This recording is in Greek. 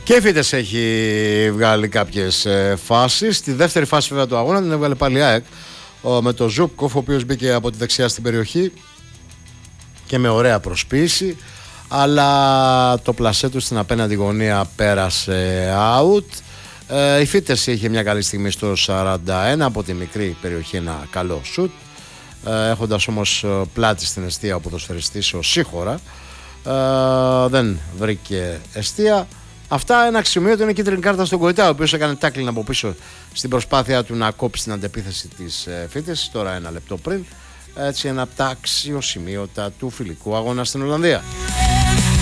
Και η Φίτες έχει βγάλει κάποιες φάσεις. Στη δεύτερη φάση βέβαια του αγώνα την έβγαλε πάλι η ΑΕΚ με τον Ζούκοφ, ο οποίος μπήκε από τη δεξιά στην περιοχή και με ωραία προσποίηση, αλλά το πλασέ του στην απέναντι γωνία πέρασε out. Η Φίτες είχε μια καλή στιγμή στο 41 από τη μικρή περιοχή, ένα καλό σουτ, έχοντας όμως πλάτη στην εστία ο ποδοσφαιριστής ο Σίχωρα, δεν βρήκε εστία. Αυτά, ένα αξιομείωτο είναι κίτρινη κάρτα στον Κοϊτά, ο οποίος έκανε τάκλιν από πίσω στην προσπάθεια του να κόψει την αντεπίθεση της Φίτες, τώρα ένα λεπτό πριν. Έτσι, ένα από τα αξιοσημείωτα του φιλικού αγώνα στην Ολλανδία.